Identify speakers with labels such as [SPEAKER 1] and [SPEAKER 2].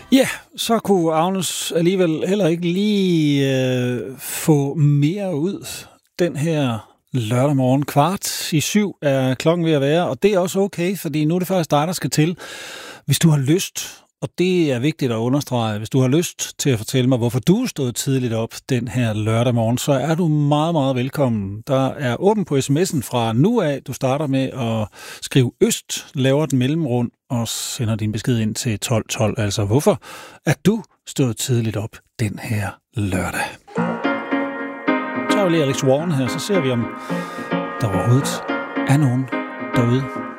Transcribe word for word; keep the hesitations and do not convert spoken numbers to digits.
[SPEAKER 1] Ja, så kunne Agnes alligevel heller ikke lige øh, få mere ud den her lørdag morgen. Kvart i syv er klokken ved at være, og det er også okay, fordi nu er det faktisk dig, der skal til. Hvis du har lyst, og det er vigtigt at understrege, hvis du har lyst til at fortælle mig, hvorfor du stod tidligt op den her lørdag morgen, så er du meget, meget velkommen. Der er åben på sms'en fra nu af. Du starter med at skrive øst, laver den mellemrund og sender din besked ind til tolv tolv. Altså, hvorfor er du stået tidligt op den her lørdag? Så tager vi lige Alex Warren her, så ser vi, om der overhovedet er nogen derude.